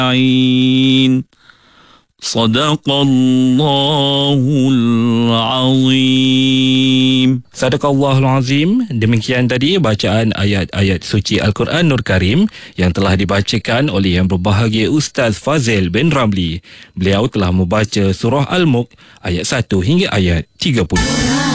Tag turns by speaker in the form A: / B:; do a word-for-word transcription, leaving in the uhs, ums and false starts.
A: أجمعين صدق الله العظيم.
B: Sadaqallahul Azim. Demikian tadi bacaan ayat-ayat suci Al-Quran Nur Karim yang telah dibacakan oleh Yang Berbahagia Ustaz Fazil bin Ramli. Beliau telah membaca surah Al-Mulk ayat satu hingga ayat tiga puluh.